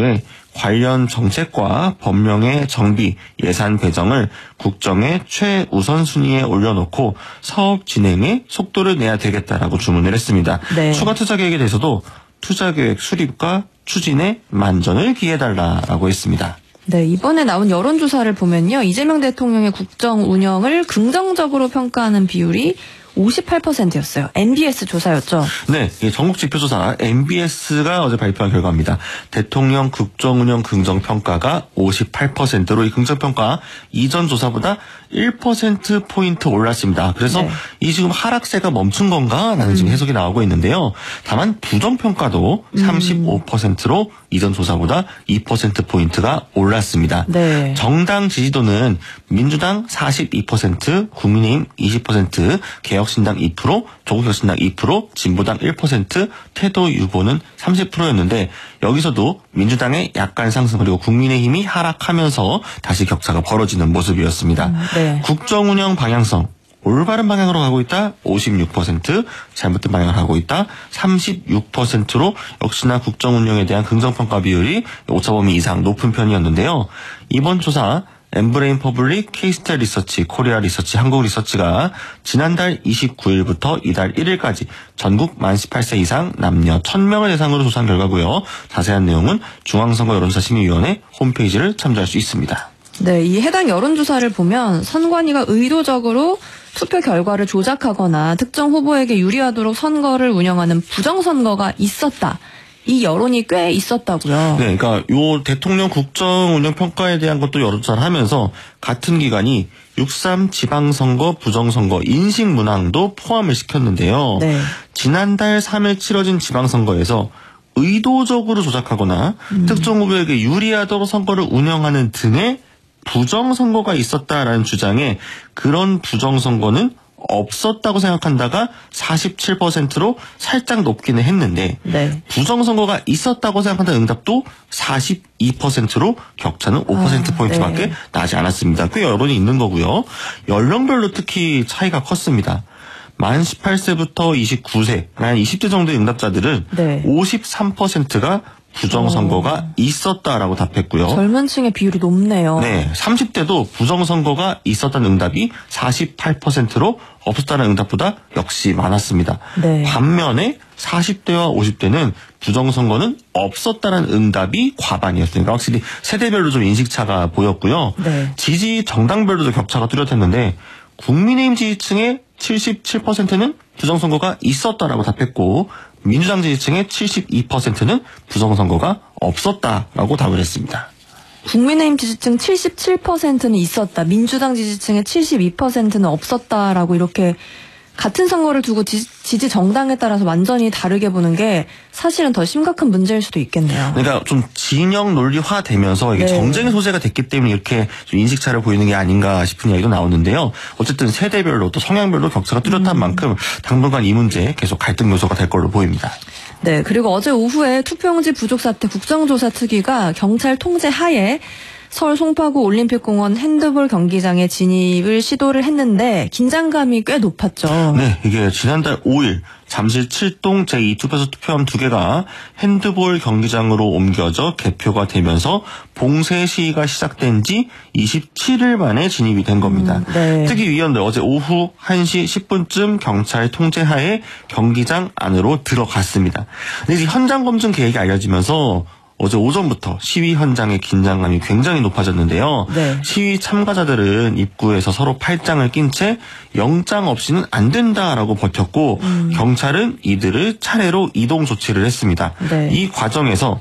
이후에 관련 정책과 법령의 정비, 예산 배정을 국정의 최우선순위에 올려놓고 사업 진행에 속도를 내야 되겠다라고 주문을 했습니다. 네. 추가 투자 계획에 대해서도 투자계획 수립과 추진에 만전을 기해달라고 했습니다. 네, 이번에 나온 여론조사를 보면요. 이재명 대통령의 국정 운영을 긍정적으로 평가하는 비율이 58%였어요. MBS 조사였죠. 네, 전국 지표조사 MBS가 어제 발표한 결과입니다. 대통령 국정운영 긍정평가가 58%로 이 긍정평가 이전 조사보다 1%포인트 올랐습니다. 그래서 네. 이 지금 하락세가 멈춘 건가라는 지금 해석이 나오고 있는데요. 다만 부정평가도 35%로 이전 조사보다 2%포인트가 올랐습니다. 네. 정당 지지도는 민주당 42%, 국민의힘 20%, 개혁신당 2%, 조국혁신당 2%, 진보당 1%, 태도 유보는 30%였는데 여기서도 민주당의 약간 상승 그리고 국민의힘이 하락하면서 다시 격차가 벌어지는 모습이었습니다. 네. 국정운영 방향성. 올바른 방향으로 가고 있다 56%, 잘못된 방향을 하고 있다 36%로 역시나 국정운영에 대한 긍정평가 비율이 오차범위 이상 높은 편이었는데요. 이번 조사 엠브레인 퍼블릭, K스타 리서치, 코리아 리서치, 한국 리서치가 지난달 29일부터 이달 1일까지 전국 만 18세 이상 남녀 1000명을 대상으로 조사한 결과고요. 자세한 내용은 중앙선거 여론조사심의위원회 홈페이지를 참조할 수 있습니다. 네, 이 해당 여론조사를 보면 선관위가 의도적으로 투표 결과를 조작하거나 특정 후보에게 유리하도록 선거를 운영하는 부정선거가 있었다. 이 여론이 꽤 있었다고요. 네, 그러니까 요 대통령 국정 운영 평가에 대한 것도 여론조사를 하면서 같은 기간이 6.3 지방선거, 부정선거, 인식문항도 포함을 시켰는데요. 네. 지난달 3일 치러진 지방선거에서 의도적으로 조작하거나 특정 후보에게 유리하도록 선거를 운영하는 등의 부정선거가 있었다라는 주장에 그런 부정선거는 없었다고 생각한다가 47%로 살짝 높기는 했는데 네. 부정선거가 있었다고 생각한다는 응답도 42%로 격차는 5%포인트밖에 네. 나지 않았습니다. 꽤 여론이 있는 거고요. 연령별로 특히 차이가 컸습니다. 만 18세부터 29세, 한 20대 정도의 응답자들은 네. 53%가 부정선거가 있었다라고 답했고요. 젊은 층의 비율이 높네요. 네, 30대도 부정선거가 있었다는 응답이 48%로 없었다는 응답보다 역시 많았습니다. 네. 반면에 40대와 50대는 부정선거는 없었다는 응답이 과반이었으니까 확실히 세대별로 좀 인식차가 보였고요. 네. 지지 정당별로도 격차가 뚜렷했는데 국민의힘 지지층의 77%는 부정선거가 있었다라고 답했고 민주당 지지층의 72%는 부정선거가 없었다라고 답을 했습니다. 국민의힘 지지층 77%는 있었다. 민주당 지지층의 72%는 없었다라고 이렇게 같은 선거를 두고 지지 정당에 따라서 완전히 다르게 보는 게 사실은 더 심각한 문제일 수도 있겠네요. 그러니까 좀 진영 논리화 되면서 이게 네. 정쟁의 소재가 됐기 때문에 이렇게 좀 인식차를 보이는 게 아닌가 싶은 이야기도 나오는데요. 어쨌든 세대별로 또 성향별로 격차가 뚜렷한 만큼 당분간 이 문제 계속 갈등 요소가 될 걸로 보입니다. 네, 그리고 어제 오후에 투표용지 부족 사태 국정조사 특위가 경찰 통제 하에 서울 송파구 올림픽공원 핸드볼 경기장에 진입을 시도를 했는데 긴장감이 꽤 높았죠. 네, 이게 지난달 5일 잠실 7동 제2투표소 투표함 2개가 핸드볼 경기장으로 옮겨져 개표가 되면서 봉쇄 시위가 시작된 지 27일 만에 진입이 된 겁니다. 네. 특위위원들 어제 오후 1시 10분쯤 경찰 통제하에 경기장 안으로 들어갔습니다. 근데 현장 검증 계획이 알려지면서 어제 오전부터 시위 현장의 긴장감이 굉장히 높아졌는데요. 네. 시위 참가자들은 입구에서 서로 팔짱을 낀 채 영장 없이는 안 된다라고 버텼고 경찰은 이들을 차례로 이동 조치를 했습니다. 네. 이 과정에서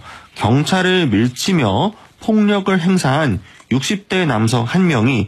경찰을 밀치며 폭력을 행사한 60대 남성 1명이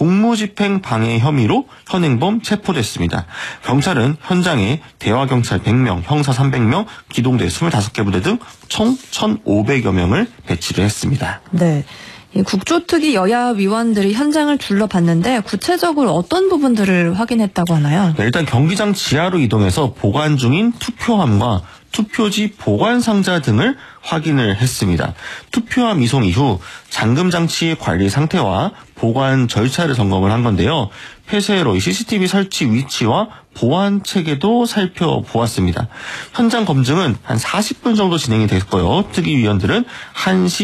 공무집행 방해 혐의로 현행범 체포됐습니다. 경찰은 현장에 대화경찰 100명, 형사 300명, 기동대 25개 부대 등 총 1,500여 명을 배치를 했습니다. 네. 이 국조특위 여야 위원들이 현장을 둘러봤는데 구체적으로 어떤 부분들을 확인했다고 하나요? 네, 일단 경기장 지하로 이동해서 보관 중인 투표함과 투표지 보관 상자 등을 확인을 했습니다. 투표함 이송 이후 잠금 장치 관리 상태와 보관 절차를 점검을 한 건데요. 폐쇄로 CCTV 설치 위치와 보안 체계도 살펴보았습니다. 현장 검증은 한 40분 정도 진행이 됐고요. 특위위원들은 1시